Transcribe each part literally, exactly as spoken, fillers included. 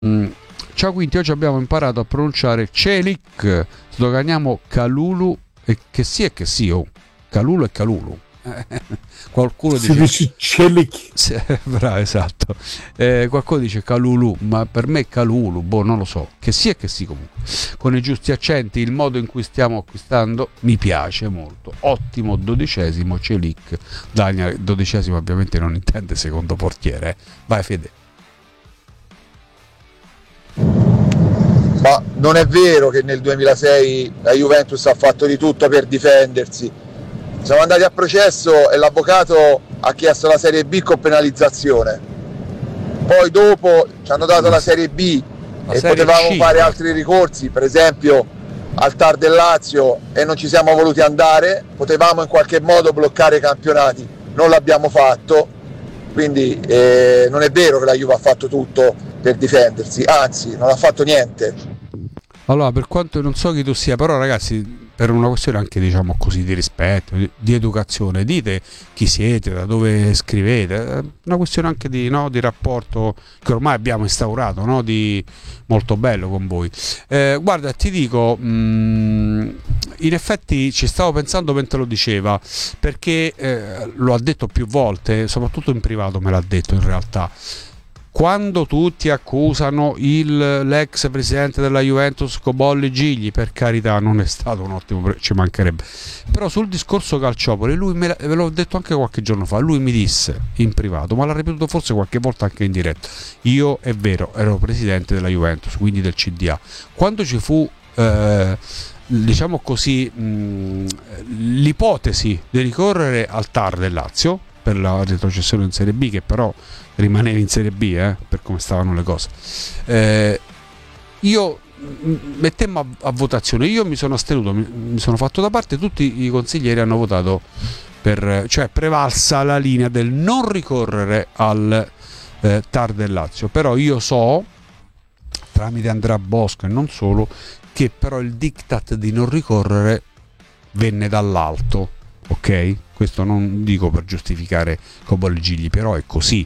Mm. Ciao Quinti, oggi abbiamo imparato a pronunciare Celik, sdoganiamo Calulu e che sì e che sì, oh. Calulu e Calulu. Qualcuno si dice, dice Celik. sì, bravo, esatto. Eh, qualcuno dice Calulu, ma per me è Calulu, boh, non lo so. Che sì e che sì comunque. Con i giusti accenti, il modo in cui stiamo acquistando mi piace molto. Ottimo dodicesimo Celik. Daniel, dodicesimo ovviamente non intende secondo portiere. Eh. Vai Fede. Ma non è vero che nel duemilasei la Juventus ha fatto di tutto per difendersi. Siamo andati a processo e l'avvocato ha chiesto la Serie B con penalizzazione. Poi dopo ci hanno dato la Serie B la e serie potevamo C. fare altri ricorsi, per esempio al T A R del Lazio, e non ci siamo voluti andare. Potevamo in qualche modo bloccare i campionati, non l'abbiamo fatto. Quindi eh, non è vero che la Juve ha fatto tutto per difendersi, anzi non ha fatto niente. Allora, per quanto non so chi tu sia, però ragazzi, per una questione anche diciamo così di rispetto, di, di educazione, dite chi siete, da dove scrivete, è una questione anche di, no, di rapporto che ormai abbiamo instaurato, no, di molto bello con voi. Eh, guarda, ti dico, mh, in effetti ci stavo pensando mentre lo diceva, perché eh, lo ha detto più volte, soprattutto in privato me l'ha detto in realtà. Quando tutti accusano il, l'ex presidente della Juventus Cobolli Gigli, per carità non è stato un ottimo pre- ci mancherebbe, però sul discorso Calciopoli lui me ve l'ho detto anche qualche giorno fa, lui mi disse in privato, ma l'ha ripetuto forse qualche volta anche in diretta, io è vero ero presidente della Juventus, quindi del C D A, quando ci fu eh, diciamo così mh, l'ipotesi di ricorrere al T A R del Lazio per la retrocessione in Serie B, che però rimaneva in Serie B eh, per come stavano le cose, eh, io mettemmo a, a votazione, io mi sono astenuto, mi, mi sono fatto da parte, tutti i consiglieri hanno votato per, cioè prevalsa la linea del non ricorrere al eh, T A R del Lazio, però io so tramite Andrea Bosco e non solo che però il diktat di non ricorrere venne dall'alto, ok? Questo non dico per giustificare Cobolli Gigli, però è così.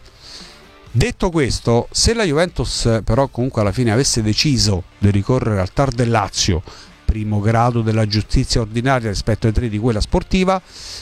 Detto questo, se la Juventus però comunque alla fine avesse deciso di ricorrere al T A R del Lazio, primo grado della giustizia ordinaria rispetto ai tre di quella sportiva,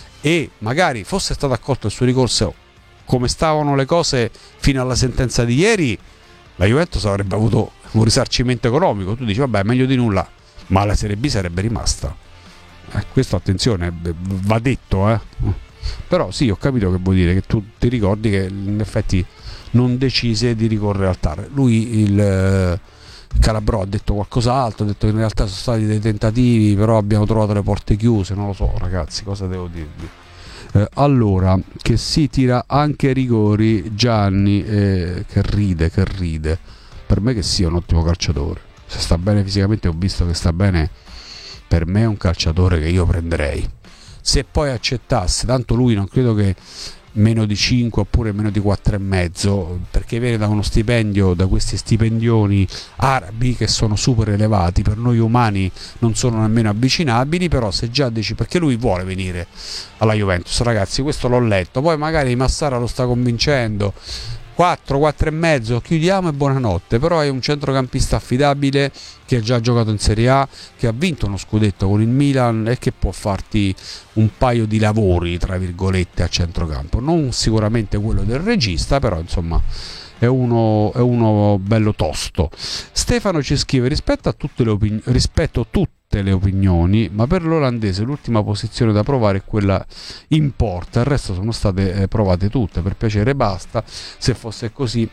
e magari fosse stato accolto il suo ricorso come stavano le cose fino alla sentenza di ieri, la Juventus avrebbe avuto un risarcimento economico. Tu dici vabbè, meglio di nulla, ma la Serie B sarebbe rimasta. Eh, questo attenzione, va detto, eh. Però sì, ho capito che vuol dire, che tu ti ricordi che in effetti non decise di ricorrere al T A R. Lui, il eh, Calabrò, ha detto qualcos'altro, ha detto che in realtà sono stati dei tentativi, però abbiamo trovato le porte chiuse, non lo so ragazzi, cosa devo dirvi. Eh, allora, che si tira anche rigori, Gianni, eh, che ride, che ride. Per me che sia un ottimo calciatore. Se sta bene fisicamente, ho visto che sta bene, per me è un calciatore che io prenderei. Se poi accettasse, tanto lui non credo che meno di cinque oppure meno di quattro e mezzo, perché viene da uno stipendio, da questi stipendioni arabi che sono super elevati, per noi umani non sono nemmeno avvicinabili, però se già dici, perché lui vuole venire alla Juventus, ragazzi, questo l'ho letto, poi magari Massara lo sta convincendo, quattro, quattro e mezzo, chiudiamo e buonanotte. Però è un centrocampista affidabile che ha già giocato in Serie A, che ha vinto uno scudetto con il Milan e che può farti un paio di lavori tra virgolette a centrocampo, non sicuramente quello del regista, però insomma è uno, è uno bello tosto. Stefano ci scrive: rispetto a tutte le opinioni, rispetto tutte le opinioni, ma per l'olandese l'ultima posizione da provare è quella in porta, il resto sono state eh, provate tutte, per piacere basta. Se fosse così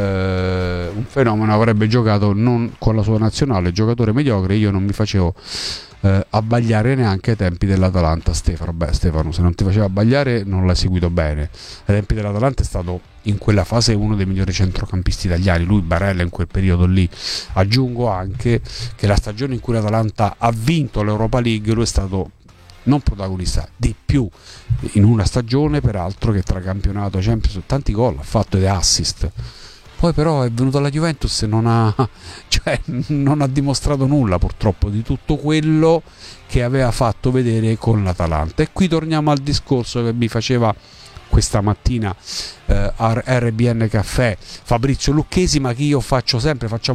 eh, un fenomeno avrebbe giocato non con la sua nazionale, giocatore mediocre, io non mi facevo eh, abbagliare neanche ai tempi dell'Atalanta. Stefano, beh Stefano, se non ti faceva abbagliare non l'hai seguito bene. Ai tempi dell'Atalanta è stato in quella fase uno dei migliori centrocampisti italiani, lui, Barella, in quel periodo lì. Aggiungo anche che la stagione in cui l'Atalanta ha vinto l'Europa League, lui è stato non protagonista, di più in una stagione peraltro che tra campionato, Champions, tanti gol ha fatto ed assist. Poi però è venuto alla Juventus e non ha, cioè, non ha dimostrato nulla purtroppo di tutto quello che aveva fatto vedere con l'Atalanta. E qui torniamo al discorso che mi faceva questa mattina eh, a R B N Caffè Fabrizio Lucchesi, ma che io faccio sempre, facciamo